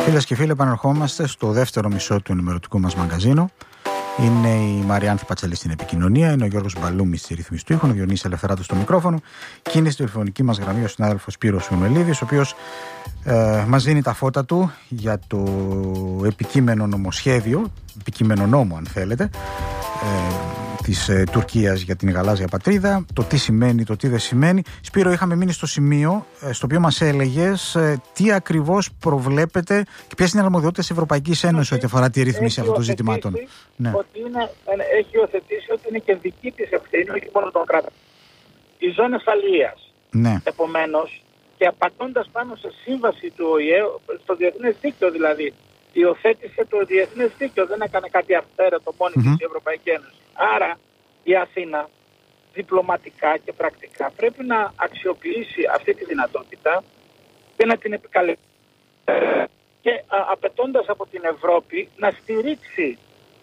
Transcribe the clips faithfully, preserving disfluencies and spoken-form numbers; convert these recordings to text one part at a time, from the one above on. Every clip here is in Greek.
Φίλες και φίλοι, επανερχόμαστε στο δεύτερο μισό του ενημερωτικού μας μαγκαζίνου. Είναι η Μαριάνθη Πατσαλή στην επικοινωνία, είναι ο Γιώργος Μπαλούμης στη ρύθμιση του ήχου, ο Διονύσης Ελευθεράτος στο μικρόφωνο και είναι στη τηλεφωνική μας γραμμή ο συνάδελφος Σπύρος Φιουμελίδης, ο οποίος ε, μας δίνει τα φώτα του για το επικείμενο νομοσχέδιο, επικείμενο νόμο αν θέλετε, ε, της ε, Τουρκίας για την γαλάζια πατρίδα, το τι σημαίνει, το τι δεν σημαίνει. Σπύρο, είχαμε μείνει στο σημείο ε, στο οποίο μας έλεγες ε, τι ακριβώς προβλέπετε και ποιες είναι οι αρμοδιότητες της Ευρωπαϊκής Ένωσης ό,τι αφορά τη ρύθμιση αυτών των ζητημάτων. Ναι. Ότι είναι, έχει υιοθετήσει ότι είναι και δική της ευθύνη, όχι μόνο των κρατών. Οι ζώνες αλληλείας. Ναι. Επομένως, και απαντώντας πάνω σε σύμβαση του Ο Η Ε, στο διεθνές δίκαιο δηλαδή, υιοθέτησε το διεθνές δίκαιο, δεν έκανε κάτι αυθαίρετο μόνη της mm-hmm. η Ευρωπαϊκή Ένωση. Άρα η Αθήνα διπλωματικά και πρακτικά πρέπει να αξιοποιήσει αυτή τη δυνατότητα και να την επικαλέσει και α, απαιτώντας από την Ευρώπη να στηρίξει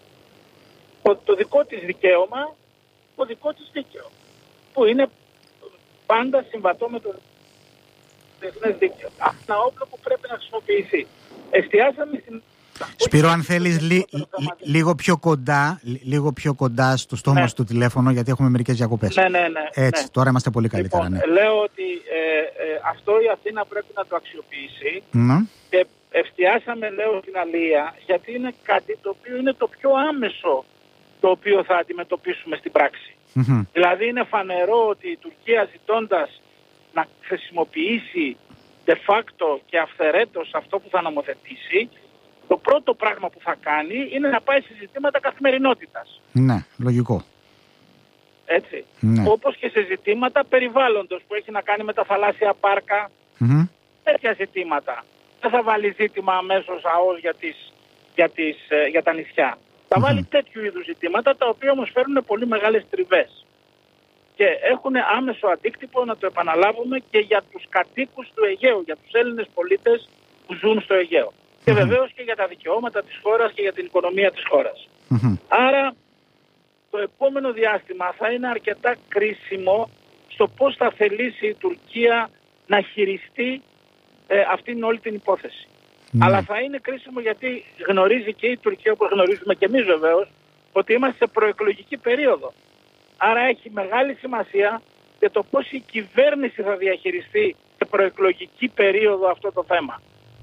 το, το δικό της δικαίωμα, το δικό της δίκαιο, που είναι πάντα συμβατό με το διεθνές δίκαιο. Αυτό είναι ένα όπλο που πρέπει να χρησιμοποιηθεί. Εστιάσαμε στην... Σπύρο, αν θέλεις λί, λίγο πιο κοντά, λίγο πιο κοντά στο στόμα ναι. σου το τηλέφωνο, γιατί έχουμε μερικές διακοπές. Ναι, ναι, ναι. Έτσι, ναι. τώρα είμαστε πολύ καλύτερα. Λοιπόν, ναι. Λέω ότι ε, ε, αυτό η Αθήνα πρέπει να το αξιοποιήσει mm. και εστιάσαμε, λέω, στην αλία, γιατί είναι κάτι το οποίο είναι το πιο άμεσο το οποίο θα αντιμετωπίσουμε στην πράξη. Mm-hmm. Δηλαδή είναι φανερό ότι η Τουρκία, ζητώντας να χρησιμοποιήσει de facto και αυθαιρέτως αυτό που θα νομοθετήσει, το πρώτο πράγμα που θα κάνει είναι να πάει σε ζητήματα καθημερινότητας. Ναι, λογικό. Έτσι. Ναι. Όπως και σε ζητήματα περιβάλλοντος που έχει να κάνει με τα θαλάσσια πάρκα, mm-hmm. τέτοια ζητήματα. Δεν θα βάλει ζήτημα αμέσως ΑΟΣ για, τις, για, τις, για τα νησιά. Θα mm-hmm. βάλει τέτοιου είδους ζητήματα, τα οποία όμως φέρνουν πολύ μεγάλες τριβές. Και έχουν άμεσο αντίκτυπο, να το επαναλάβουμε, και για τους κατοίκους του Αιγαίου, για τους Έλληνες πολίτες που ζουν στο Αιγαίο. Και βεβαίως και για τα δικαιώματα της χώρας και για την οικονομία της χώρας. Mm-hmm. Άρα το επόμενο διάστημα θα είναι αρκετά κρίσιμο στο πώς θα θελήσει η Τουρκία να χειριστεί ε, αυτήν όλη την υπόθεση. Mm-hmm. Αλλά θα είναι κρίσιμο γιατί γνωρίζει και η Τουρκία, όπως γνωρίζουμε και εμείς βεβαίως, ότι είμαστε σε προεκλογική περίοδο. Άρα έχει μεγάλη σημασία για το πώς η κυβέρνηση θα διαχειριστεί σε προεκλογική περίοδο αυτό το θέμα.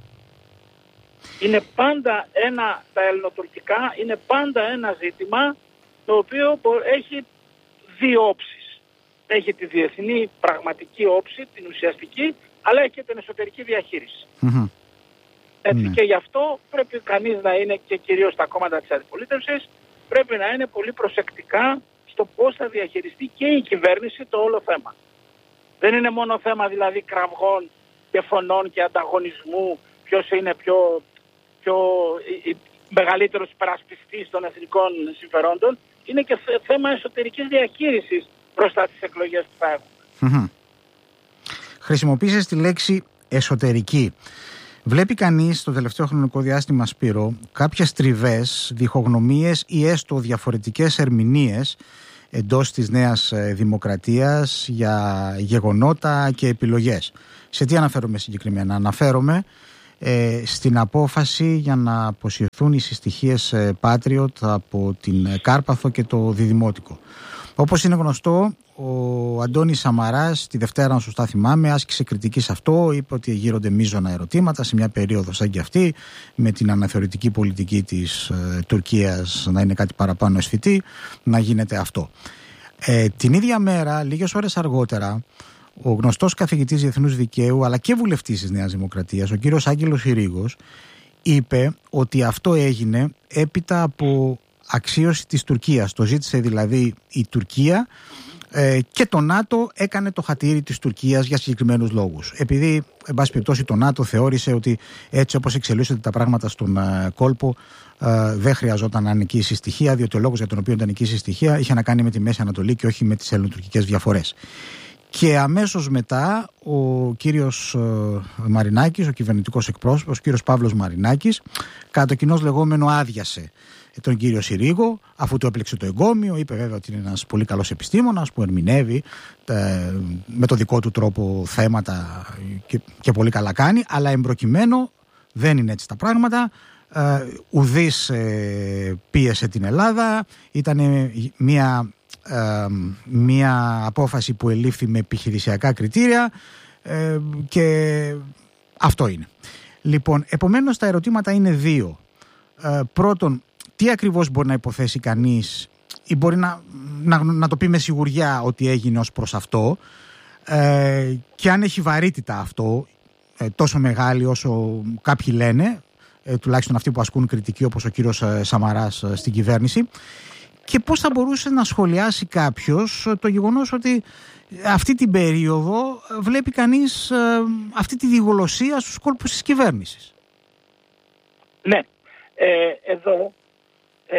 Είναι πάντα ένα, τα ελληνοτουρκικά είναι πάντα ένα ζήτημα το οποίο έχει δύο όψεις. Έχει τη διεθνή πραγματική όψη, την ουσιαστική, αλλά έχει και την εσωτερική διαχείριση. Mm-hmm. Έτσι, mm-hmm. Και γι' αυτό πρέπει κανείς να είναι, και κυρίως τα κόμματα της αντιπολίτευσης, πρέπει να είναι πολύ προσεκτικά στο πώς θα διαχειριστεί και η κυβέρνηση το όλο θέμα. Δεν είναι μόνο θέμα δηλαδή κραυγών και φωνών και ανταγωνισμού, ποιος είναι πιο... πιο μεγαλύτερος υπερασπιστής των εθνικών συμφερόντων, είναι και θέμα εσωτερικής διαχείρισης μπροστά τις εκλογές που θα έχουμε. Mm-hmm. Χρησιμοποίησες τη λέξη εσωτερική. Βλέπει κανείς στο τελευταίο χρονικό διάστημα, Σπύρο, κάποιες τριβές, διχογνωμίες ή έστω διαφορετικές ερμηνείες εντός της νέας δημοκρατίας για γεγονότα και επιλογές. Σε τι αναφέρομαι συγκεκριμένα? Αναφέρομαι Ε, στην απόφαση για να αποσυρθούν οι συστοιχίες ε, Patriot από την ε, Κάρπαθο και το Διδημότικο. Όπως είναι γνωστό, ο Αντώνης Σαμαράς, τη Δευτέρα, αν σωστά θυμάμαι, άσκησε κριτική σε αυτό, είπε ότι γύρονται μείζωνα ερωτήματα σε μια περίοδο σαν και αυτή, με την αναθεωρητική πολιτική της ε, Τουρκίας να είναι κάτι παραπάνω αισθητή, να γίνεται αυτό. Ε, την ίδια μέρα, λίγες ώρες αργότερα, ο γνωστός καθηγητής διεθνούς δικαίου αλλά και βουλευτής της Νέας Δημοκρατίας, ο κύριος Άγγελος Ηρήγος, είπε ότι αυτό έγινε έπειτα από αξίωση της Τουρκίας. Το ζήτησε δηλαδή η Τουρκία ε, και το ΝΑΤΟ έκανε το χατήρι της Τουρκίας για συγκεκριμένους λόγους. Επειδή, εν πάση περιπτώσει, το ΝΑΤΟ θεώρησε ότι έτσι όπως εξελίσσονται τα πράγματα στον ε, κόλπο, ε, δεν χρειαζόταν να νικήσει στοιχεία, διότι ο λόγος για τον οποίο ήταν νικήσει στοιχεία είχε να κάνει με τη Μέση Ανατολή και όχι με τις ελληνοτουρκικές διαφορές. Και αμέσως μετά ο κύριος Μαρινάκης, ο κυβερνητικός εκπρόσωπος, ο κύριος Παύλος Μαρινάκης, κατά το κοινώς λεγόμενο άδειασε τον κύριο Συρίγο, αφού του έπληξε το εγκόμιο. Είπε βέβαια ότι είναι ένας πολύ καλός επιστήμονας που ερμηνεύει ε, με το δικό του τρόπο θέματα και, και πολύ καλά κάνει, αλλά εμπροκειμένο Δεν είναι έτσι τα πράγματα. Ε, ουδής ε, πίεσε την Ελλάδα. Ήταν μια, ε, μια απόφαση που ελήφθη με επιχειρησιακά κριτήρια ε, και αυτό είναι. Λοιπόν, επομένως τα ερωτήματα είναι δύο. Ε, πρώτον, τι ακριβώς μπορεί να υποθέσει κανείς ή μπορεί να, να, να το πει με σιγουριά ότι έγινε ως προς αυτό ε, και αν έχει βαρύτητα αυτό ε, τόσο μεγάλη όσο κάποιοι λένε, ε, τουλάχιστον αυτοί που ασκούν κριτική όπως ο κύριος ε, Σαμαράς ε, στην κυβέρνηση, και πώς θα μπορούσε να σχολιάσει κάποιος το γεγονός ότι αυτή την περίοδο βλέπει κανείς ε, αυτή τη διγολοσία στους κόλπους της κυβέρνησης. Ναι, ε, εδώ ε,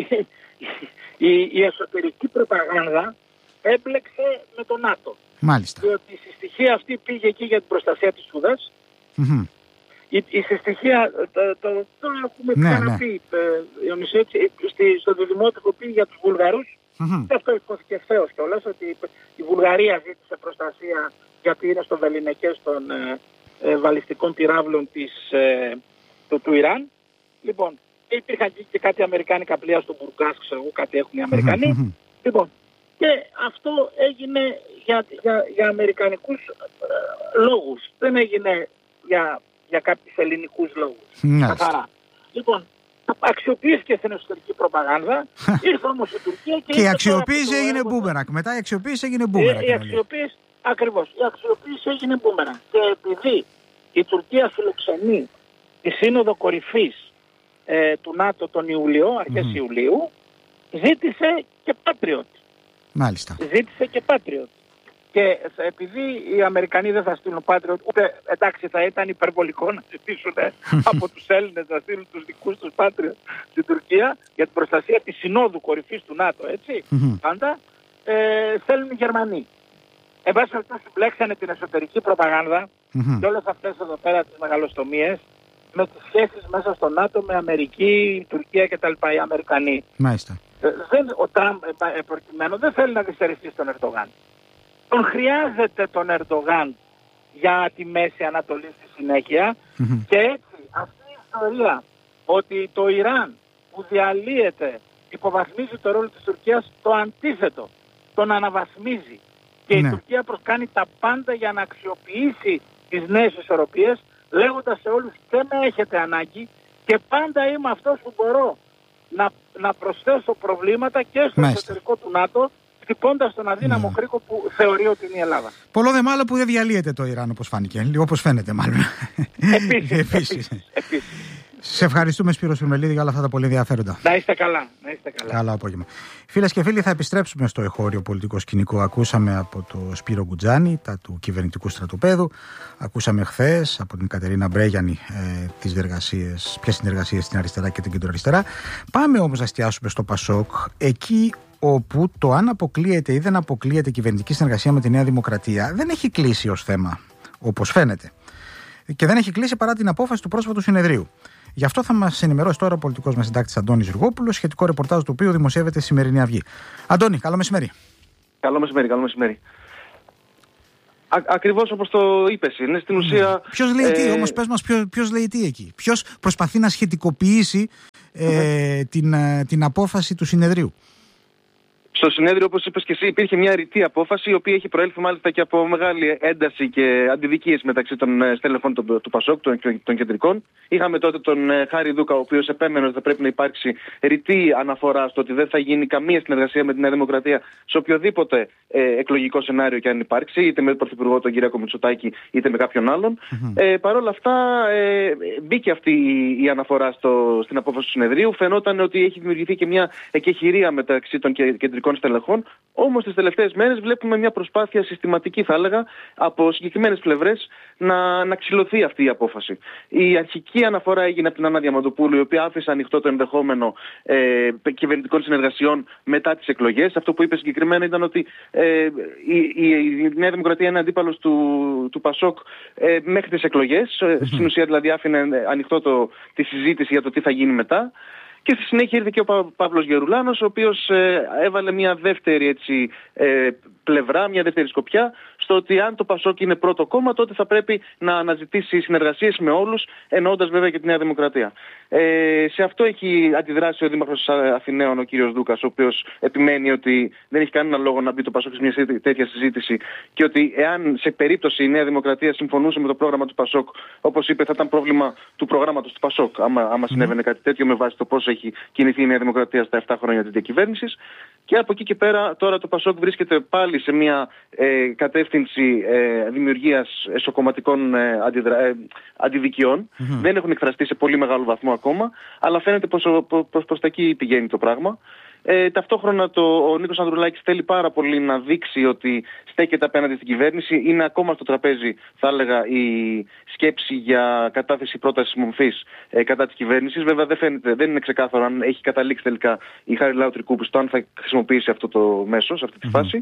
η, η εσωτερική προπαγάνδα έμπλεξε με τον ΝΑΤΟ. Μάλιστα. Διότι η συστοιχία αυτή πήγε εκεί για την προστασία της Σούδας. Mm-hmm. Η, η συστοιχία, το, το, το έχουμε ναι, ξαναπεί, ναι. Ιωνισέ, στο Δημότυπο πήγε για τους Βουλγαρούς. Mm-hmm. Και αυτό υπόθηκε ευθέως κιόλας, ότι η Βουλγαρία ζήτησε προστασία γιατί είναι στο βεληνικές των ε, ε, βαλιστικών πυράβλων της, ε, του, του Ιράν. Λοιπόν, και υπήρχαν και κάτι αμερικάνικα πλοία στο Μπουργκάς, ξέρω εγώ, κάτι έχουν οι Αμερικανοί. Mm-hmm. Λοιπόν, και αυτό έγινε για, για, για αμερικανικούς ε, λόγους. Δεν έγινε για, για κάποιους ελληνικούς λόγους. Καθαρά. Λοιπόν, αξιοποιήθηκε στην εσωτερική προπαγάνδα, ήρθε όμως η Τουρκία και... Και η αξιοποίηση έγινε μπούμερακ. Μετά η αξιοποίηση έγινε μπούμερακ. Η, η αξιοποίηση, ακριβώς, η αξιοποίηση έγινε μπούμερακ. Και επειδή η Τουρκία φιλοξενεί τη Σύνοδο Κορυφής ε, του ΝΑΤΟ τον Ιούλιο, αρχές mm-hmm. Ιουλίου, ζήτησε και Patriot. Μάλιστα. Ζήτησε και Patriot. Και επειδή οι Αμερικανοί δεν θα στείλουν Patriot, ούτε εντάξει θα ήταν υπερβολικό να ζητήσουν από τους Έλληνες να στείλουν τους δικούς τους Patriot στην Τουρκία για την προστασία της Συνόδου Κορυφής του ΝΑΤΟ, έτσι, mm-hmm. πάντα, ε, θέλουν οι Γερμανοί. Εν πάση περιπτώσει μπλέξανε την εσωτερική προπαγάνδα mm-hmm. και όλες αυτές εδώ πέρα τις μεγαλοστομίες με τις σχέσεις μέσα στο ΝΑΤΟ με Αμερική, Τουρκία κτλ. Οι Αμερικανοί. Μάλιστα. Ε, δεν, ο Τραμπ ε, προκειμένου δεν θέλει να δυστερηθεί στον Ερντογάν. Τον χρειάζεται τον Ερντογάν για τη Μέση Ανατολή στη συνέχεια mm-hmm. και έτσι αυτή η ιστορία ότι το Ιράν που διαλύεται υποβαθμίζει το ρόλο της Τουρκίας, το αντίθετο, τον αναβαθμίζει και ναι. η Τουρκία κάνει τα πάντα για να αξιοποιήσει τις νέες ισορροπίες λέγοντας σε όλους και με έχετε ανάγκη και πάντα είμαι αυτός που μπορώ να, να προσθέσω προβλήματα και στο Μάλιστα. εσωτερικό του ΝΑΤΟ, χτυπώντας τον αδύναμο ναι. κρίκο που θεωρεί ότι είναι η Ελλάδα. Πολλό δε μάλλον που δεν διαλύεται το Ιράν όπως φάνηκε, όπως φαίνεται μάλλον. Επίσης, επίσης, επίσης. Σε ευχαριστούμε Σπύρο Σπυρμελίδη για όλα αυτά τα πολύ ενδιαφέροντα. Να είστε καλά. Να είστε καλά. Καλό απόγευμα. Φίλες και φίλοι, θα επιστρέψουμε στο εχώριο πολιτικό σκηνικό. Ακούσαμε από το Σπύρο Γκουτζάνη, τα του κυβερνητικού στρατοπέδου. Ακούσαμε χθες από την Κατερίνα Μπρέγιανη ε, τις διεργασίες, ποιες συνεργασίες στην αριστερά και την κεντροαριστερά. Πάμε όμως να εστιάσουμε στο Πασόκ, εκεί όπου το αν αποκλείεται ή δεν αποκλείεται κυβερνητική συνεργασία με τη Νέα Δημοκρατία δεν έχει κλείσει ως θέμα, όπως φαίνεται. Και δεν έχει κλείσει παρά την απόφαση του πρόσφατου συνεδρίου. Γι' αυτό θα μας ενημερώσει τώρα ο πολιτικός μας συντάκτης Αντώνης Ζουργόπουλος, σχετικό ρεπορτάζ του οποίου δημοσιεύεται στη σημερινή Αυγή. Αντώνη, καλό μεσημέρι. Καλό μεσημέρι, καλό μεσημέρι. Α, ακριβώς όπως το είπες, είναι στην ουσία... Mm. Ποιος λέει ε... τι, όμως πες μας ποιος, ποιος λέει τι εκεί. Ποιος προσπαθεί να σχετικοποιήσει ε, mm. την, την απόφαση του συνεδρίου. Στο συνέδριο, όπως είπες και εσύ, υπήρχε μια ρητή απόφαση, η οποία έχει προέλθει μάλιστα και από μεγάλη ένταση και αντιδικίες μεταξύ των στελεχών του, του Πασόκ, των, των κεντρικών. Είχαμε τότε τον Χάρη Δούκα, ο οποίος επέμενε ότι θα πρέπει να υπάρξει ρητή αναφορά στο ότι δεν θα γίνει καμία συνεργασία με τη Νέα Δημοκρατία σε οποιοδήποτε ε, εκλογικό σενάριο και αν υπάρξει, είτε με τον Πρωθυπουργό τον κ. Μητσοτάκη, είτε με κάποιον άλλον. Mm-hmm. Ε, Παρ' όλα αυτά, ε, μπήκε αυτή η, η αναφορά στο, στην απόφαση του συνεδρίου. Φαινόταν ότι έχει δημιουργηθεί και μια εκεχηρία μεταξύ των κεντρικών στελεχών, όμως τις τελευταίες μέρες βλέπουμε μια προσπάθεια συστηματική, θα έλεγα, από συγκεκριμένες πλευρές να, να ξυλωθεί αυτή η απόφαση. Η αρχική αναφορά έγινε από την Άννα Διαμαντοπούλου, η οποία άφησε ανοιχτό το ενδεχόμενο ε, κυβερνητικών συνεργασιών μετά τις εκλογές. Αυτό που είπε συγκεκριμένα ήταν ότι ε, η, η, η Νέα Δημοκρατία είναι αντίπαλος του, του Πασόκ ε, μέχρι τις εκλογές. Mm-hmm. Στην ουσία δηλαδή άφηνε ανοιχτό το, τη συζήτηση για το τι θα γίνει μετά. Και στη συνέχεια ήρθε και ο Πα, Παύλος Γερουλάνος, ο οποίος ε, έβαλε μια δεύτερη έτσι, ε, πλευρά, μια δεύτερη σκοπιά, στο ότι αν το Πασόκ είναι πρώτο κόμμα, τότε θα πρέπει να αναζητήσει συνεργασίες με όλους, εννοώντας βέβαια και τη Νέα Δημοκρατία. Ε, σε αυτό έχει αντιδράσει ο Δήμαρχος Αθηναίων, ο κύριος Δούκας, ο οποίος επιμένει ότι δεν έχει κανένα λόγο να μπει το Πασόκ σε μια τέτοια συζήτηση και ότι εάν σε περίπτωση η Νέα Δημοκρατία συμφωνούσε με το πρόγραμμα του Πασόκ, όπως είπε, θα ήταν πρόβλημα του προγράμματος του Πασόκ, άμα, άμα συνέβαινε κάτι τέτοιο με βάση το πώς έχει κινηθεί η Νέα Δημοκρατία στα επτά χρόνια της διακυβέρνησης. Και από εκεί και πέρα τώρα το Πασόκ βρίσκεται πάλι σε μια ε, κατεύθυνση ε, δημιουργίας εσωκομματικών ε, αντιδρα... ε, αντιδικιών. Mm-hmm. Δεν έχουν εκφραστεί σε πολύ μεγάλο βαθμό ακόμα, αλλά φαίνεται πως, πως, πως τα εκεί πηγαίνει το πράγμα. Ε, ταυτόχρονα το, ο Νίκος Ανδρουλάκης θέλει πάρα πολύ να δείξει ότι στέκεται απέναντι στην κυβέρνηση. Είναι ακόμα στο τραπέζι, θα έλεγα, η σκέψη για κατάθεση πρότασης μορφής ε, κατά της κυβέρνησης. Βέβαια δεν, φαίνεται, δεν είναι ξεκάθαρο αν έχει καταλήξει τελικά η Χαριλάου Τρικούπου στο αν θα χρησιμοποιήσει αυτό το μέσο, σε αυτή τη φάση.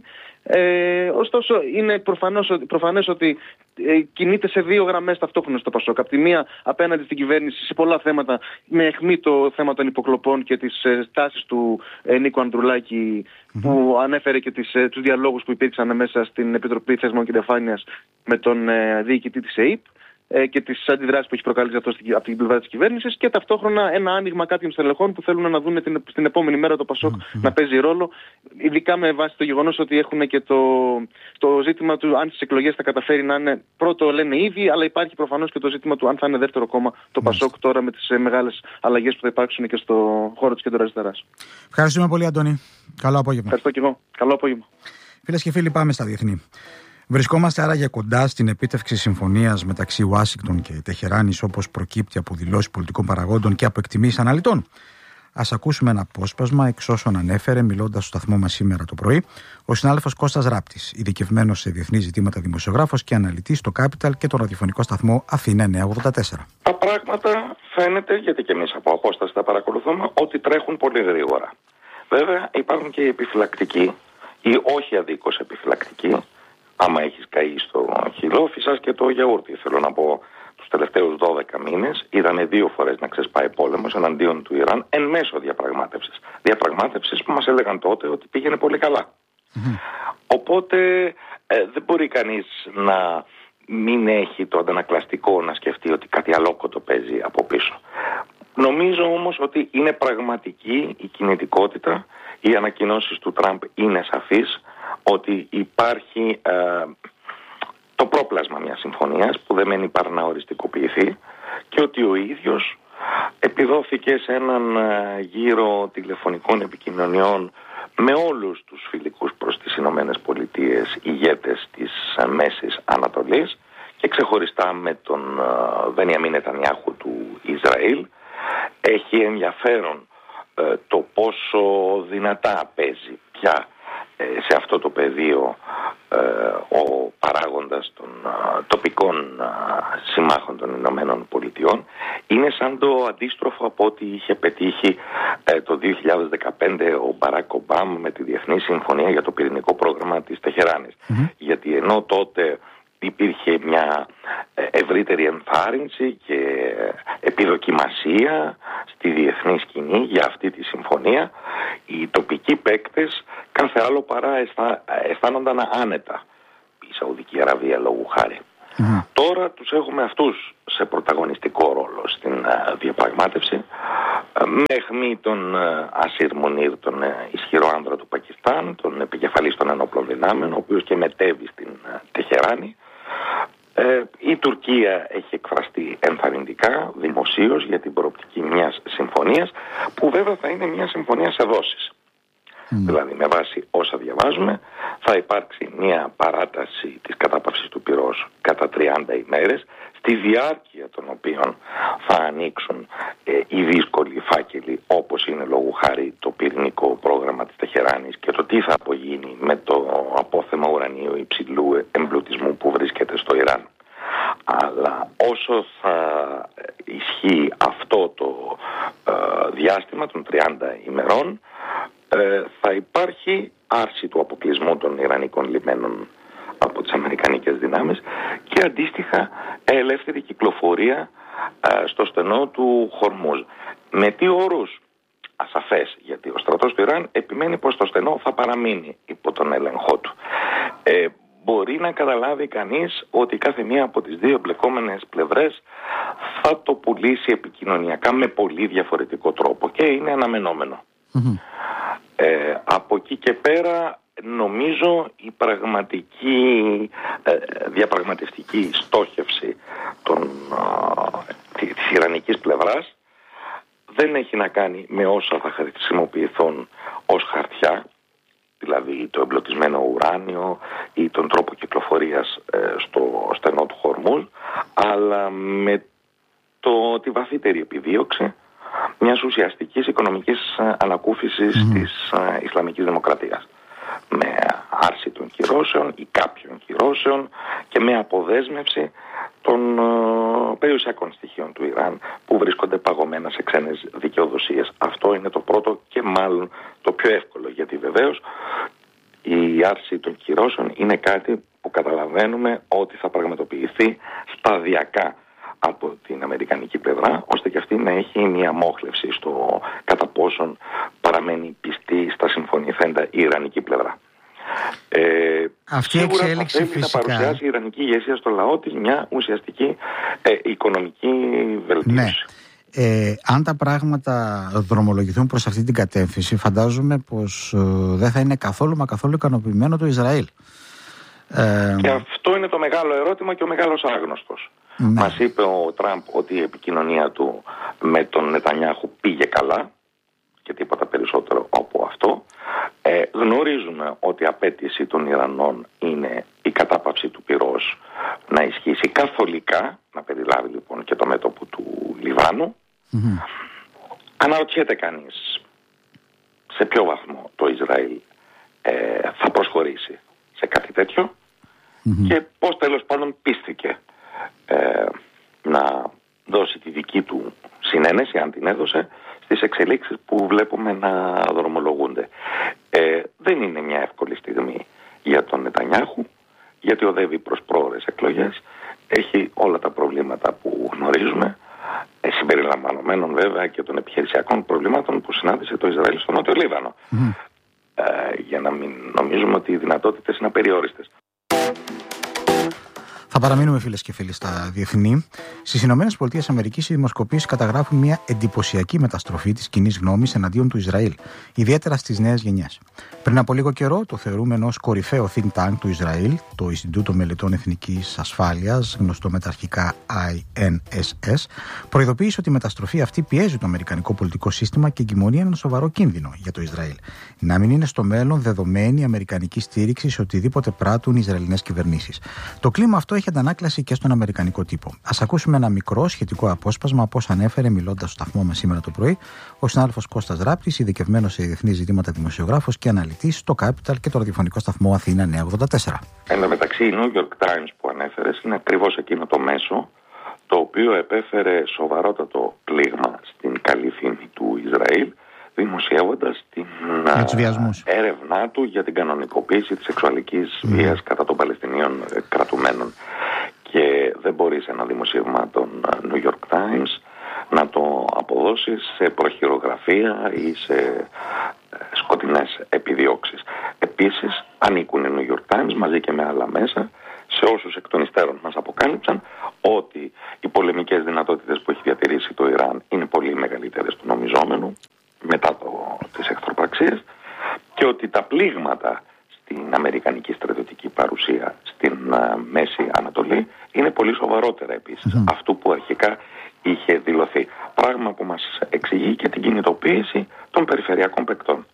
Ε, ωστόσο είναι προφανώς, προφανές ότι ε, κινείται σε δύο γραμμές ταυτόχρονα στο Πασόκ. Από τη μία απέναντι στην κυβέρνηση σε πολλά θέματα, με αιχμή το θέμα των υποκλοπών και τις ε, στάσεις του ε, Νίκου Ανδρουλάκη, mm-hmm. που ανέφερε και τις, ε, τους διαλόγους που υπήρξαν μέσα στην Επιτροπή Θεσμών και Διαφάνειας με τον ε, διοικητή της ΕΕΠ και τις αντιδράσεις που έχει προκαλέσει αυτό από την πλευρά της κυβέρνησης, και ταυτόχρονα ένα άνοιγμα κάποιων στελεχών που θέλουν να δουν την, στην επόμενη μέρα το Πασόκ mm-hmm. να παίζει ρόλο, ειδικά με βάση το γεγονός ότι έχουν και το, το ζήτημα του αν στις εκλογές θα καταφέρει να είναι πρώτο, λένε ήδη, αλλά υπάρχει προφανώς και το ζήτημα του αν θα είναι δεύτερο κόμμα το mm-hmm. Πασόκ τώρα με τις μεγάλες αλλαγές που θα υπάρξουν και στο χώρο της κεντροαριστεράς. Ευχαριστούμε πολύ, Αντώνη. Καλό απόγευμα. Ευχαριστώ και εγώ. Καλό απόγευμα. Φίλες και φίλοι, πάμε στα διεθνή. Βρισκόμαστε άραγε κοντά στην επίτευξη συμφωνίας μεταξύ Ουάσιγκτον και Τεχεράνης, όπως προκύπτει από δηλώσεις πολιτικών παραγόντων και από εκτιμήσεις αναλυτών. Ας ακούσουμε ένα απόσπασμα εξ όσων ανέφερε, μιλώντας στο σταθμό μας σήμερα το πρωί, ο συνάδελφος Κώστας Ράπτης, ειδικευμένος σε διεθνή ζητήματα δημοσιογράφος και αναλυτής στο Capital και τον ραδιοφωνικό σταθμό Αθήνα εννιακόσια ογδόντα τέσσερα. Τα πράγματα φαίνεται, γιατί και εμείς από απόσταση τα παρακολουθούμε, ότι τρέχουν πολύ γρήγορα. Βέβαια υπάρχουν και οι επιφυλακτικοί ή όχι αδίκως επιφυλακτικοί. Άμα έχεις καεί στο χιλόφι και το γιαούρτι, θέλω να πω, τους τελευταίους δώδεκα μήνες είδαμε δύο φορές να ξεσπάει πόλεμος εναντίον του Ιράν εν μέσω διαπραγμάτευσης. Διαπραγμάτευσης που μας έλεγαν τότε ότι πήγαινε πολύ καλά. Mm-hmm. Οπότε ε, δεν μπορεί κανείς να μην έχει το αντανακλαστικό να σκεφτεί ότι κάτι αλόκοτο παίζει από πίσω. Νομίζω όμως ότι είναι πραγματική η κινητικότητα, οι ανακοινώσεις του Τραμπ είναι σαφείς, ότι υπάρχει ε, το πρόπλασμα μιας συμφωνίας που δεν μένει παρά να οριστικοποιηθεί και ότι ο ίδιος επιδόθηκε σε έναν ε, γύρο τηλεφωνικών επικοινωνιών με όλους τους φιλικούς προς τις Ηνωμένες Πολιτείες ηγέτες της ε, Μέσης Ανατολής και ξεχωριστά με τον ε, Μπενιαμίν Νετανιάχου του Ισραήλ. Έχει ενδιαφέρον ε, το πόσο δυνατά παίζει πια σε αυτό το πεδίο ε, ο παράγοντας των ε, τοπικών ε, συμμάχων των Ηνωμένων Πολιτειών. Είναι σαν το αντίστροφο από ό,τι είχε πετύχει ε, το δύο χιλιάδες δεκαπέντε ο Μπαράκ Ομπάμα με τη Διεθνή Συμφωνία για το πυρηνικό πρόγραμμα της Τεχεράνης. Mm-hmm. Γιατί ενώ τότε υπήρχε μια ευρύτερη ενθάρρυνση και επιδοκιμασία στη διεθνή σκηνή για αυτή τη συμφωνία, οι τοπικοί παίκτες κάθε άλλο παρά αισθά, αισθάνονταν άνετα. Η Σαουδική Αραβία λόγου χάρη. Mm-hmm. Τώρα τους έχουμε αυτούς σε πρωταγωνιστικό ρόλο στην uh, διαπραγμάτευση, uh, με αιχμή τον uh, Ασίρ Μουνίρ, τον uh, ισχυρό άνδρα του Πακιστάν, τον επικεφαλής των ενόπλων δυνάμεων, ο οποίος και μετέβη στην uh, Τεχεράνη. Ε, η Τουρκία έχει εκφραστεί ενθαρρυντικά, δημοσίως, για την προοπτική μιας συμφωνίας, που βέβαια θα είναι μια συμφωνία σε δόσεις. Mm. Δηλαδή, με βάση όσα διαβάζουμε, θα υπάρξει μια παράταση της κατάπαυσης του πυρός κατά τριάντα ημέρες, στη διάρκεια των οποίων θα ανοίξουν ε, οι δύσκολοι φάκελοι, όπως είναι λόγου χάρη το πυρηνικό πρόγραμμα της Τεχεράνης και το τι θα απογίνει με το απόθεμα ουρανίου υψηλού εμπλουτισμού που βρίσκεται στο Ιράν. Αλλά όσο θα ισχύει αυτό το ε, διάστημα των τριάντα ημερών, ε, θα υπάρχει άρση του αποκλεισμού των Ιρανικών λιμένων από τις αμερικανικές δυνάμεις και αντίστοιχα ελεύθερη κυκλοφορία ε, στο στενό του Χορμούζ. Με τι όρους? ασαφές, γιατί ο στρατός του Ιράν επιμένει πως το στενό θα παραμείνει υπό τον έλεγχό του. Ε, μπορεί να καταλάβει κανείς ότι κάθε μία από τις δύο εμπλεκόμενες πλευρές θα το πουλήσει επικοινωνιακά με πολύ διαφορετικό τρόπο και είναι αναμενόμενο. Mm-hmm. Ε, από εκεί και πέρα νομίζω η πραγματική ε, διαπραγματευτική στόχευση των, ε, της ιρανικής πλευράς δεν έχει να κάνει με όσα θα χρησιμοποιηθούν ως χαρτιά, δηλαδή το εμπλωτισμένο ουράνιο ή τον τρόπο κυκλοφορίας ε, στο στενό του Χορμούζ, αλλά με το, τη βαθύτερη επιδίωξη μιας ουσιαστικής οικονομικής ανακούφισης mm. της ε, Ισλαμικής Δημοκρατίας, με άρση των κυρώσεων ή κάποιων κυρώσεων και με αποδέσμευση των ε, περιουσιακών στοιχείων του Ιράν που βρίσκονται παγωμένα σε ξένες δικαιοδοσίες. Αυτό είναι το πρώτο και μάλλον το πιο εύκολο, γιατί βεβαίως η άρση των κυρώσεων είναι κάτι που καταλαβαίνουμε ότι θα πραγματοποιηθεί σταδιακά από την αμερικανική πλευρά, ώστε και αυτή να έχει μια μόχλευση στο κατά πόσον παραμένει πιστή στα συμφωνηθέντα η ιρανική πλευρά. Ε, Αυτή η εξέλιξη θα θέλει φυσικά να παρουσιάσει η ιρανική ηγεσία στο λαό της μια ουσιαστική ε, οικονομική βελτίωση. Ναι. Ε, αν τα πράγματα δρομολογηθούν προς αυτή την κατεύθυνση, φαντάζομαι πως ε, δεν θα είναι καθόλου μα καθόλου ικανοποιημένο το Ισραήλ. Ε, και αυτό είναι το μεγάλο ερώτημα και ο μεγάλος άγνωστος. Ναι. Μας είπε ο Τραμπ ότι η επικοινωνία του με τον Νετανιάχου πήγε καλά και τίποτα περισσότερο από αυτό. Ε, γνωρίζουμε ότι η απέτηση των Ιρανών είναι η κατάπαυση του πυρός να ισχύσει καθολικά, να περιλάβει λοιπόν και το μέτωπο του Λιβάνου. Mm-hmm. Αναρωτιέται κανείς σε ποιο βαθμό το Ισραήλ ε, θα προσχωρήσει σε κάτι τέτοιο mm-hmm. και πώς τέλος πάντων πίστηκε ε, να δώσει τη δική του συνένεση, αν την έδωσε, στις εξελίξεις που βλέπουμε να δρομολογούνται. Ε, δεν είναι μια εύκολη στιγμή για τον Νετανιάχου, γιατί οδεύει προς πρόορες εκλογές, έχει όλα τα προβλήματα που γνωρίζουμε, ε, συμπεριλαμβανομένων βέβαια και των επιχειρησιακών προβλημάτων που συνάντησε το Ισραήλ στο Νότιο Λίβανο. Mm. Ε, για να μην νομίζουμε ότι οι δυνατότητες είναι απεριόριστες. Θα παραμείνουμε, φίλες και φίλοι, στα διεθνή. Στις Ηνωμένες Πολιτείες Αμερικής οι δημοσκοπήσεις καταγράφουν μια εντυπωσιακή μεταστροφή της κοινής γνώμης εναντίον του Ισραήλ, ιδιαίτερα στις νέες γενιές. Πριν από λίγο καιρό, το θεωρούμενο ως κορυφαίο think tank του Ισραήλ, το Ινστιτούτο Μελετών Εθνικής Ασφάλειας, γνωστό με τα αρχικά άι εν ες ες, προειδοποίησε ότι η μεταστροφή αυτή πιέζει το αμερικανικό πολιτικό σύστημα και εγκυμονεί έναν σοβαρό κίνδυνο για το Ισραήλ. Να μην είναι στο μέλλον δεδομένη η αμερικανική στήριξη σε οτιδήποτε πράττουν οι Ισραηλινές κυβερνήσεις. Το κλίμα αυτό έχει αντανάκλαση και στον αμερικανικό τύπο. Ας ακούσουμε ένα μικρό σχετικό απόσπασμα από όσα ανέφερε μιλώντας στο σταθμό μας σήμερα το πρωί ο συνάδελφος Κώστας Ράπτης, ειδικευμένος σε διεθνείς ζητήματα δημοσιογράφος και αναλυτής στο Capital και το ραδιοφωνικό σταθμό Αθήνα νέα ογδόντα τέσσερα. Εν τω μεταξύ, η New York Times που ανέφερες είναι ακριβώς εκείνο το μέσο το οποίο επέφερε σοβαρότατο πλήγμα στην καλή φήμη του Ισραήλ, δημοσιεύοντας την έρευνά του για την κανονικοποίηση της σεξουαλικής mm. βίας κατά των Παλαιστινίων κρατουμένων. Και δεν μπορεί σε ένα δημοσίευμα των New York Times να το αποδώσεις σε προχειρογραφία ή σε σκοτεινές επιδιώξεις. Επίσης, ανήκουν οι New York Times μαζί και με άλλα μέσα σε όσους εκ των υστέρων μας αποκάλυψαν ότι οι πολεμικές δυνατότητες που έχει διατηρήσει το Ιράν είναι πολύ μεγαλύτερες του νομιζόμενου μετά το, τις εχθροπραξίες και ότι τα πλήγματα στην αμερικανική στρατιωτική παρουσία στην uh, Μέση Ανατολή είναι πολύ σοβαρότερα επίσης mm-hmm. αυτού που αρχικά είχε δηλωθεί. Πράγμα που μας εξηγεί και την κινητοποίηση των περιφερειακών παικτών.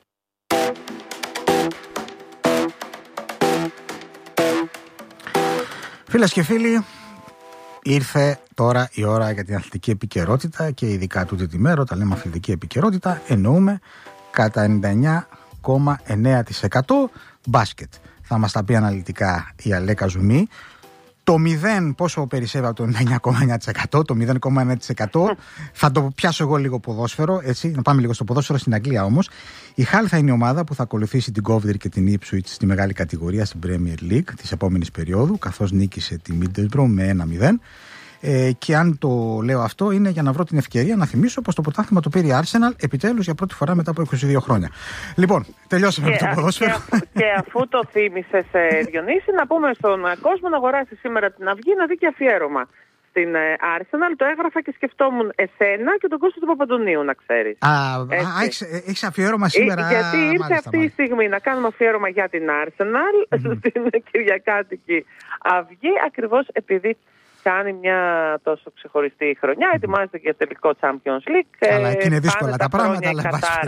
Φίλες και φίλοι, ήρθε τώρα η ώρα για την αθλητική επικαιρότητα και ειδικά τούτη τη μέρα, όταν λέμε αθλητική επικαιρότητα, εννοούμε κατά ενενήντα εννέα κόμμα εννέα τοις εκατό μπάσκετ. Θα μας τα πει αναλυτικά η Αλέκα Ζουμί. Το μηδέν πόσο περισσεύει από το ενενήντα εννέα κόμμα εννέα τοις εκατό, το μηδέν κόμμα εννέα τοις εκατό. Θα το πιάσω εγώ λίγο ποδόσφαιρο, έτσι, να πάμε λίγο στο ποδόσφαιρο στην Αγγλία όμως. Η Hull θα είναι η ομάδα που θα ακολουθήσει την Coventry και την Ipswich στη μεγάλη κατηγορία στην Premier League της επόμενης περίοδου, καθώς νίκησε τη Middlesbrough με ένα μηδέν. Ε, και αν το λέω αυτό είναι για να βρω την ευκαιρία να θυμίσω πως το πρωτάθλημα το πήρε η Arsenal επιτέλους για πρώτη φορά μετά από είκοσι δύο χρόνια. Λοιπόν, τελειώσαμε και, με το ποδόσφαιρο. Και, και αφού το θύμισες, Διονύση, να πούμε στον κόσμο να αγοράσει σήμερα την Αυγή να δει και αφιέρωμα στην Arsenal. Το έγραφα και σκεφτόμουν εσένα και τον Κώστα του Παπαντονίου, να ξέρεις. Α, έχεις, έχεις αφιέρωμα σήμερα. Ε, γιατί ήρθε μάλιστα, αυτή μάλιστα. η στιγμή να κάνουμε αφιέρωμα για την Arsenal mm-hmm. στην Κυριακάτικη Αυγή, ακριβώς επειδή κάνει μια τόσο ξεχωριστή χρονιά, ετοιμάζεται για τελικό Champions League. Καλά, εκεί είναι δύσκολα τα, τα πράγματα, αλλά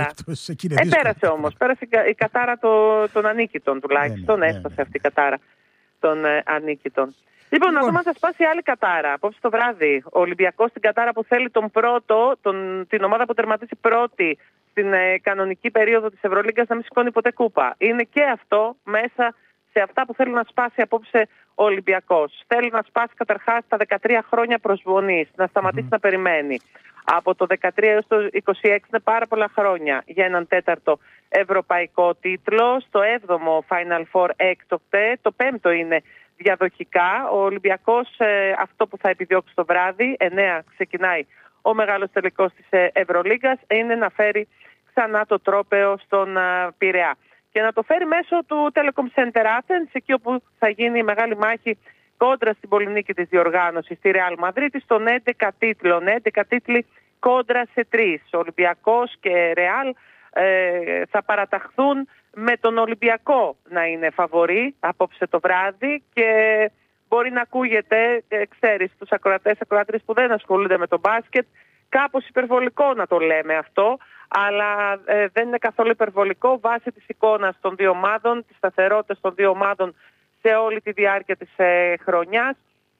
ε, πέρασε όμως, πέρασε η κατάρα το, των ανίκητων τουλάχιστον, ναι, ναι, έφτασε ναι. αυτή η κατάρα των ε, ανίκητων. Λοιπόν, λοιπόν, να δούμε αν θα σπάσει άλλη κατάρα. Απόψε το βράδυ, ο Ολυμπιακός στην κατάρα που θέλει τον πρώτο, τον, την ομάδα που τερματίσει πρώτη στην ε, κανονική περίοδο της Ευρωλίγκας να μην σηκώνει ποτέ κούπα. Είναι και αυτό μέσα σε αυτά που θέλει να σπάσει απόψε ο Ολυμπιακός. Θέλει να σπάσει καταρχάς τα δεκατρία χρόνια προσβολής, να σταματήσει mm-hmm. να περιμένει. Από το δεκατρία έως το είκοσι έξι είναι πάρα πολλά χρόνια για έναν τέταρτο ευρωπαϊκό τίτλο. Στο έβδομο Final Four έκτοτε, το πέμπτο είναι διαδοχικά. Ο Ολυμπιακός ε, αυτό που θα επιδιώξει το βράδυ, εννέα ξεκινάει ο μεγάλος τελικός της ε, Ευρωλίγκας, είναι να φέρει ξανά το τρόπαιο στον ε, Πειραιά. Και να το φέρει μέσω του Telecom Center Athens, εκεί όπου θα γίνει η μεγάλη μάχη κόντρα στην πολυνίκη της διοργάνωσης, στη Real Madrid, των έντεκα τίτλων. έντεκα τίτλοι κόντρα σε τρεις. Ο Ολυμπιακός και Real ε, θα παραταχθούν με τον Ολυμπιακό να είναι φαβορί απόψε το βράδυ και μπορεί να ακούγεται, ε, ξέρεις, τους ακροατές, ακροάτρες που δεν ασχολούνται με το μπάσκετ, κάπως υπερβολικό να το λέμε αυτό, αλλά ε, δεν είναι καθόλου υπερβολικό βάσει της εικόνας των δύο ομάδων, της σταθερότητας των δύο ομάδων σε όλη τη διάρκεια της ε, χρονιάς.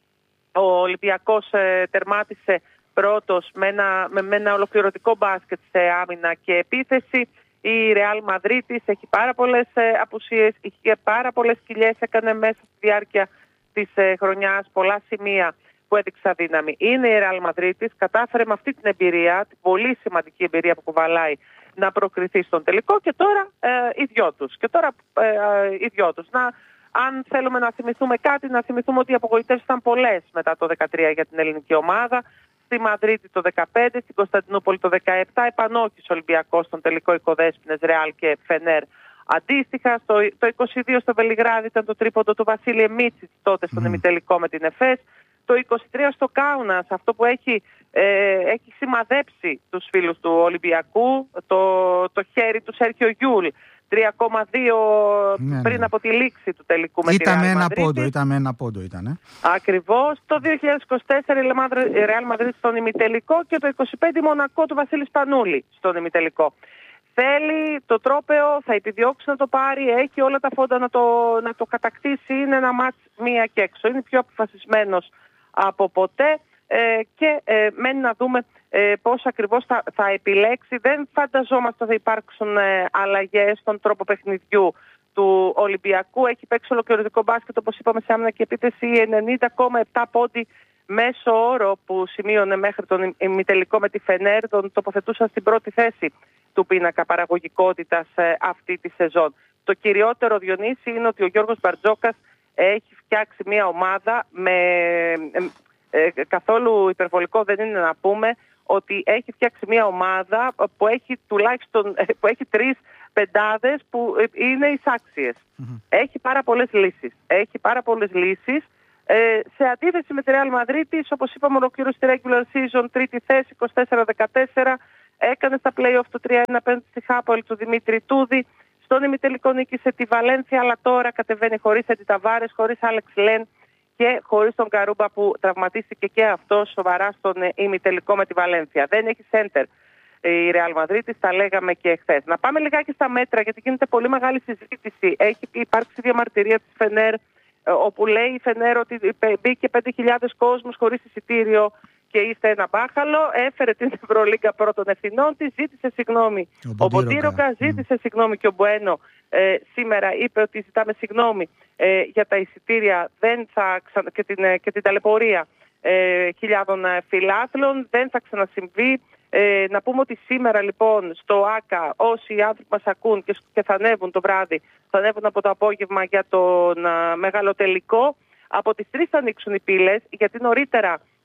Ο Ολυμπιακός ε, τερμάτισε πρώτος με ένα, με, με ένα ολοκληρωτικό μπάσκετ σε άμυνα και επίθεση. Η Real Madrid έχει πάρα πολλές ε, απουσίες, είχε πάρα πολλές κοιλιές, έκανε μέσα στη διάρκεια της ε, χρονιάς πολλά σημεία που έδειξα δύναμη. Είναι η Real Madrid, κατάφερε με αυτή την εμπειρία, την πολύ σημαντική εμπειρία που κουβαλάει, να προκριθεί στον τελικό και τώρα ε, οι δυο τους. Και τώρα ε, ε, οι δυο τους. Να, αν θέλουμε να θυμηθούμε κάτι, να θυμηθούμε ότι οι απογοητεύσεις ήταν πολλές μετά το δεκατρία για την ελληνική ομάδα. Στη Μαδρίτη το δεκαπέντε, στην Κωνσταντινούπολη το δεκαεπτά, επανόχης Ολυμπιακός στον τελικό Οικοδέσποινες, Ρεάλ και Φενέρ. Αντίστοιχα, στο, το είκοσι δύο στο Βελιγράδι ήταν το τρίποντο του Βασίλη Μίτσιτς τότε στον mm. ημιτελικό με την Εφές. Το είκοσι τρία στο Κάουνας, αυτό που έχει, ε, έχει σημαδέψει τους φίλους του Ολυμπιακού, το, το χέρι του Σέρχιο Γιούλ. τρία κόμμα δύο ναι, πριν ναι. από τη λήξη του τελικού με ήταν τη Real ένα Madrid. πόντο, ήταν με ένα πόντο ήταν. Ε. Ακριβώς. Το δύο χιλιάδες είκοσι τέσσερα η Real Madrid στον ημιτελικό και το είκοσι πέντε η Μονακό του Βασίλη Σπανούλη στον ημιτελικό. Θέλει το τρόπαιο, θα επιδιώξει να το πάρει, έχει όλα τα φόντα να το, να το κατακτήσει, είναι ένα μάτς μία και έξω. Είναι πιο αποφασισμένος από ποτέ ε, και ε, μένει να δούμε ε, πώς ακριβώς θα, θα επιλέξει. Δεν φανταζόμαστε θα υπάρξουν ε, αλλαγές στον τρόπο παιχνιδιού του Ολυμπιακού. Έχει παίξει ολοκληρωτικό μπάσκετ, όπως είπαμε, σε άμυνα και επίθεση, ενενήντα κόμμα επτά πόντι μέσο όρο που σημείωνε μέχρι τον ημιτελικό με τη Φενέρ, τον τοποθετούσαν στην πρώτη θέση του πίνακα παραγωγικότητας ε, αυτή τη σεζόν. Το κυριότερο, Διονύση, είναι ότι ο Γιώργος Μπαρτζόκας έχει φτιάξει μια ομάδα με ε, ε, καθόλου υπερβολικό δεν είναι να πούμε ότι έχει φτιάξει μια ομάδα που έχει τουλάχιστον ε, που έχει τρεις πεντάδες που είναι εισάξιες. Mm-hmm. Έχει πάρα πολλές λύσεις. Έχει πάρα πολλές λύσεις ε, σε αντίθεση με τη Real Madrid, όπως είπαμε, ολοκλήρωσε τη regular season τρίτη θέση, είκοσι τέσσερα δεκατέσσερα, έκανε στα play-off το τρία ένα απέναντι στη Χάπολη του Δημήτρη Τούδη. Στον ημιτελικό νίκησε τη Βαλένθια, αλλά τώρα κατεβαίνει χωρίς Έντι Ταβάρες, χωρίς Άλεξ Λεν και χωρίς τον Καρούμπα που τραυματίστηκε και αυτό σοβαρά στον ημιτελικό με τη Βαλένθια. Δεν έχει center η Real Madrid, τα λέγαμε και χθες. Να πάμε λιγάκι στα μέτρα, γιατί γίνεται πολύ μεγάλη συζήτηση. Έχει υπάρξει διαμαρτυρία της Φενέρ, όπου λέει η Φενέρ ότι μπήκε πέντε χιλιάδες κόσμος χωρίς εισιτήριο και είστε ένα μπάχαλο. Έφερε την Ευρωλίγκα πρώτων ευθυνών της, ζήτησε συγγνώμη. Ο Μποντίροκα ζήτησε mm. συγγνώμη και ο Μπουένο ε, σήμερα είπε ότι ζητάμε συγγνώμη ε, για τα εισιτήρια δεν θα ξα... και, την, και την ταλαιπωρία ε, χιλιάδων φιλάθλων. Δεν θα ξανασυμβεί. Ε, να πούμε ότι σήμερα λοιπόν στο ΆΚΑ όσοι άνθρωποι μας ακούν και, και θα ανέβουν το βράδυ, θα ανέβουν από το απόγευμα για τον α, μεγάλο τελικό. Από τις τρεις θα ανοίξουν οι πύλες, γιατί νωρίτερα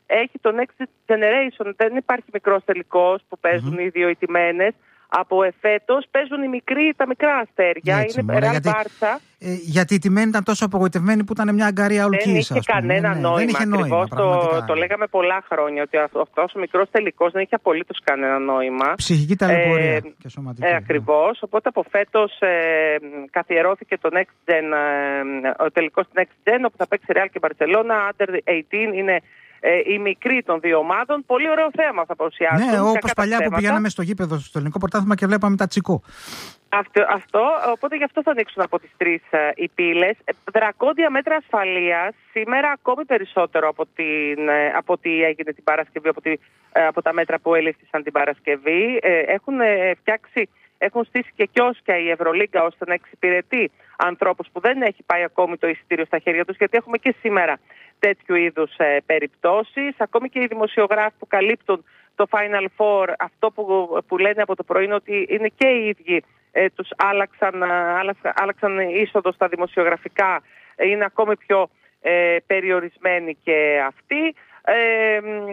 έχει το Next Generation. Δεν υπάρχει μικρός τελικός που παίζουν mm-hmm. οι δύο οι τιμένες. Από εφέτος παίζουν οι μικροί, τα μικρά αστέρια. Έτσι, είναι Ρεάλ Μπάρτσα. Ε, γιατί η τιμένη ήταν τόσο απογοητευμένη που ήταν μια αγκαρία ολκής. Δεν είχε κανένα ναι, νόημα. Δεν είχε νόημα το, το λέγαμε πολλά χρόνια ότι αυτός ο μικρός τελικός δεν είχε απολύτως κανένα νόημα. Ψυχική ταλαιπωρία ε, και σωματική. Ε, ακριβώς. Οπότε από φέτος ε, καθιερώθηκε το Next Gen, ε, ο τελικός του Next Gen, όπου θα παίξει Real και Barcelona. Under eighteen είναι ε, η μικρή των δύο ομάδων. Πολύ ωραίο θέμα θα παρουσιάσουν. Ναι, όπως παλιά που πηγαίναμε στο γήπεδο στο ελληνικό πρωτάθλημα και βλέπαμε τα τσικό. Αυτό, αυτό, οπότε γι' αυτό θα ανοίξουν από τις τρεις ε, οι πύλες. Δρακόντια μέτρα ασφαλείας, σήμερα ακόμη περισσότερο από, την, ε, από ό,τι έγινε την Παρασκευή, από, τη, ε, από τα μέτρα που ελήφθησαν την Παρασκευή. Ε, έχουν ε, φτιάξει, έχουν στήσει και κιόσκια η Ευρωλίγκα ώστε να εξυπηρετεί ανθρώπους που δεν έχει πάει ακόμη το εισιτήριο στα χέρια τους, γιατί έχουμε και σήμερα τέτοιου είδους ε, περιπτώσεις. Ακόμη και οι δημοσιογράφοι που καλύπτουν το Final Four, αυτό που, που λένε από το πρωί είναι ότι είναι και οι ίδιοι ε, τους άλλαξαν, άλλαξαν, άλλαξαν είσοδο στα δημοσιογραφικά, είναι ακόμη πιο ε, περιορισμένοι και αυτοί. Ε,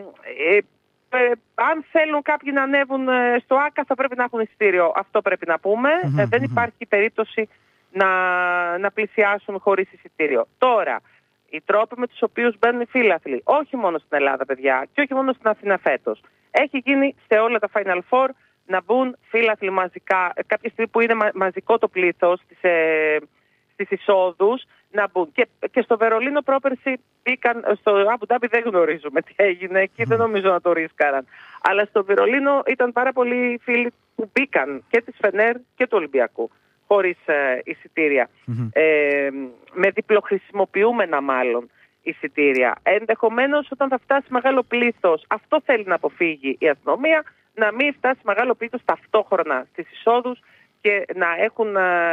ε, ε, αν θέλουν κάποιοι να ανέβουν στο ΆΚΑ θα πρέπει να έχουν εισιτήριο, αυτό πρέπει να πούμε. Mm-hmm, ε, δεν υπάρχει περίπτωση να, να πλησιάσουν χωρίς εισιτήριο. Τώρα, οι τρόποι με τους οποίους μπαίνουν οι φίλαθλοι, όχι μόνο στην Ελλάδα παιδιά και όχι μόνο στην Αθήνα φέτος, έχει γίνει σε όλα τα Final Four να μπουν φίλαθλοι μαζικά, κάποια στιγμή που είναι μα, μαζικό το πλήθος στις, ε, στις εισόδους, να μπουν. Και, και στο Βερολίνο πρόπερση μπήκαν, στο Αμπου Ντάμπι δεν γνωρίζουμε τι έγινε, εκεί δεν νομίζω να το ρίσκαραν. Αλλά στο Βερολίνο ήταν πάρα πολλοί φίλοι που μπήκαν και της Φενέρ και του Ολυμπιακού, χωρίς ε, εισιτήρια, mm-hmm. ε, με διπλοχρησιμοποιούμενα μάλλον εισιτήρια. Ενδεχομένως όταν θα φτάσει μεγάλο πλήθος, αυτό θέλει να αποφύγει η αστυνομία, να μην φτάσει μεγάλο πλήθος ταυτόχρονα στις εισόδους και να, έχουν,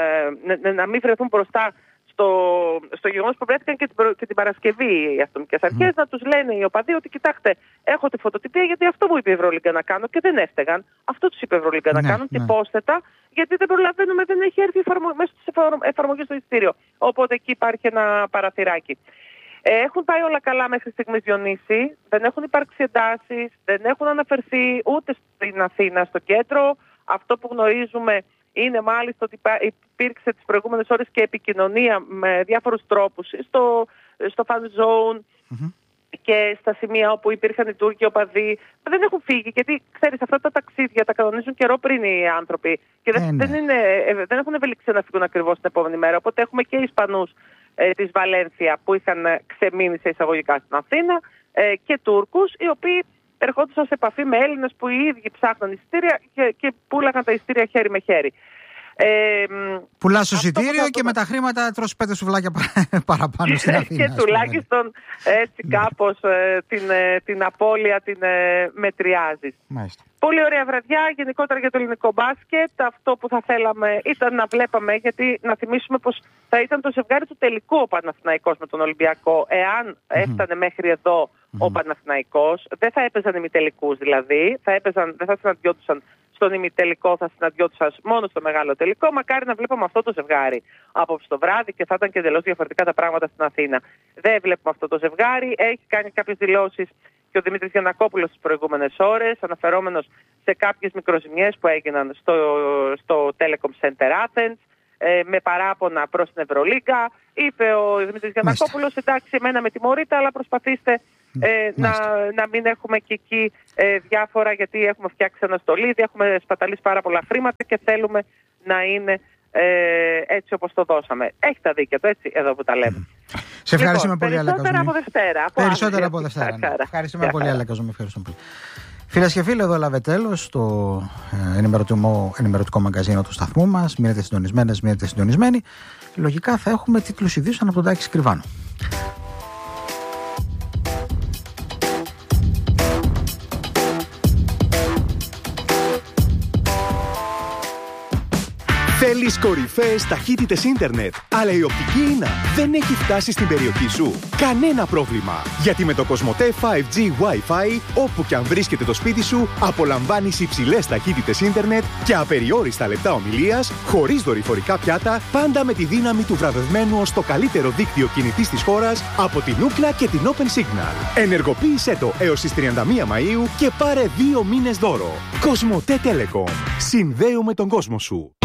να, να μην βρεθούν μπροστά στο, στο γεγονός που βρέθηκαν και την, και την Παρασκευή οι αστυνομικές αρχές, mm. να τους λένε οι οπαδοί ότι κοιτάξτε, έχω τη φωτοτυπία γιατί αυτό μου είπε η Ευρωλίγκα να κάνω και δεν έφταιγαν. Αυτό τους είπε η Ευρωλίγκα να ναι, κάνουν ναι. και πρόσθετα, γιατί δεν προλαβαίνουμε, δεν έχει έρθει εφαρμο... μέσα της εφαρμογής στο εισιτήριο. Οπότε εκεί υπάρχει ένα παραθυράκι. Έχουν πάει όλα καλά μέχρι στιγμής, Διονύση. Δεν έχουν υπάρξει εντάσεις, δεν έχουν αναφερθεί ούτε στην Αθήνα, στο κέντρο. Αυτό που γνωρίζουμε είναι μάλιστα ότι υπήρξε τις προηγούμενες ώρες και επικοινωνία με διάφορους τρόπους στο, στο fan zone mm-hmm. και στα σημεία όπου υπήρχαν οι Τούρκοι οπαδοί. Δεν έχουν φύγει, γιατί ξέρεις, αυτά τα ταξίδια τα κανονίζουν καιρό πριν οι άνθρωποι και δεν, ε, ναι. δεν, είναι, δεν έχουν ευελιξία να φύγουν ακριβώς την επόμενη μέρα. Οπότε έχουμε και Ισπανούς ε, της Βαλένθια που είχαν ξεμείνει σε εισαγωγικά στην Αθήνα ε, και Τούρκους οι οποίοι ερχόντουσαν σε επαφή με Έλληνες που οι ίδιοι ψάχναν εισιτήρια και, και πούλαγαν τα εισιτήρια χέρι με χέρι. Ε, Πουλάς το εισιτήριο και με τα χρήματα τρως πέντε σουβλάκια παραπάνω στην Αθήνα. Και τουλάχιστον έτσι κάπως ε, την, ε, την απώλεια την ε, μετριάζεις. Μάλιστα. Πολύ ωραία βραδιά γενικότερα για το ελληνικό μπάσκετ. Αυτό που θα θέλαμε ήταν να βλέπαμε, γιατί να θυμίσουμε πως θα ήταν το ζευγάρι του τελικού ο Παναθηναϊκός με τον Ολυμπιακό. Εάν mm-hmm. έφτανε μέχρι εδώ mm-hmm. ο Παναθηναϊκός, δεν θα έπαιζαν ημιτελικούς δηλαδή, θα έπαιζαν, δεν θα συναντιόντουσαν στον ημιτελικό, θα συναντιόντουσαν μόνο στο μεγάλο τελικό. Μακάρι να βλέπαμε αυτό το ζευγάρι απόψε το βράδυ και θα ήταν και εντελώς διαφορετικά τα πράγματα στην Αθήνα. Δεν βλέπουμε αυτό το ζευγάρι. Έχει κάνει κάποιες δηλώσεις και ο Δημήτρης Γιαννακόπουλος τις προηγούμενες ώρες, αναφερόμενος σε κάποιες μικροζημιές που έγιναν στο, στο Telecom Center Athens, ε, με παράπονα προς την Ευρωλίγκα. Είπε ο Δημήτρης Γιαννακόπουλος, εντάξει, εμένα με τιμωρείτε, αλλά προσπαθήστε ε, να, να μην έχουμε και εκεί ε, διάφορα, γιατί έχουμε φτιάξει ένα στολίδι, έχουμε σπαταλήσει πάρα πολλά χρήματα και θέλουμε να είναι ε, έτσι όπως το δώσαμε. Έχει τα δίκαια του, έτσι, εδώ που τα λέμε. Σε ευχαριστούμε λοιπόν, πολύ, Αλέκα. Περισσότερα από Δευτέρα. Από περισσότερα από Δευτέρα. Ναι. Ευχαριστούμε πολύ, Αλέκα. Ευχαριστούμε πολύ. Φίλες και φίλοι, εδώ έλαβε τέλος το ενημερωτικό, ενημερωτικό μαγκαζίνο του σταθμού μας. Μείνετε συντονισμένες, μείνετε συντονισμένοι. Λογικά θα έχουμε τίτλους ιδίους από τον Τάκη Σκριβάνου. Θέλεις κορυφαίες ταχύτητες ίντερνετ, αλλά η οπτική ίνα δεν έχει φτάσει στην περιοχή σου? Κανένα πρόβλημα, γιατί με το Κοσμοτέ φάιβ τζι Wi-Fi, όπου και αν βρίσκεται το σπίτι σου, απολαμβάνεις υψηλές ταχύτητες ίντερνετ και απεριόριστα λεπτά ομιλίας, χωρίς δορυφορικά πιάτα, πάντα με τη δύναμη του βραβευμένου ως το καλύτερο δίκτυο κινητής της χώρας από την Ookla και την Open Signal. Ενεργοποίησέ το έως τις τριάντα μία Μαΐου και πάρε δύο μήνες δώρο. Κοσμοτέ Telecom. Συνδέουμε τον κόσμο σου.